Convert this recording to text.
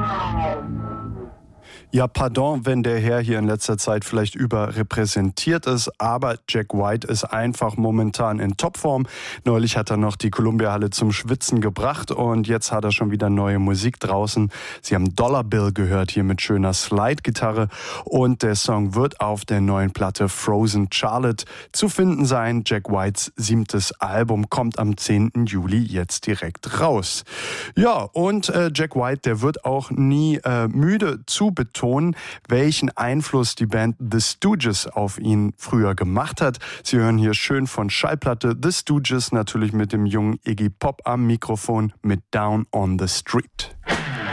Ja, pardon, wenn der Herr hier in letzter Zeit vielleicht überrepräsentiert ist, aber Jack White ist einfach momentan in Topform. Neulich hat er noch die Columbia-Halle zum Schwitzen gebracht und jetzt hat er schon wieder neue Musik draußen. Sie haben Dollar Bill gehört hier mit schöner Slide-Gitarre und der Song wird auf der neuen Platte Frozen Charlotte zu finden sein. Jack Whites 7. Album kommt am 10. Juli jetzt direkt raus. Ja, und Jack White, der wird auch nie müde zu betonen, welchen Einfluss die Band The Stooges auf ihn früher gemacht hat. Sie hören hier schön von Schallplatte The Stooges, natürlich mit dem jungen Iggy Pop am Mikrofon mit Down on the Street.